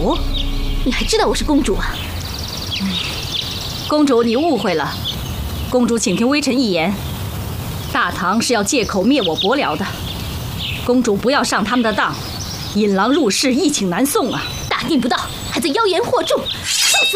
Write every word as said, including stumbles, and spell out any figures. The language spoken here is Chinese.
哦， 你还知道我是公主啊？ 嗯，公主，你误会了。公主，请听微臣一言，大唐是要借口灭我伯辽的，公主不要上他们的当，引狼入室，疫请南宋啊！ 大逆不道，还在妖言惑众，受死！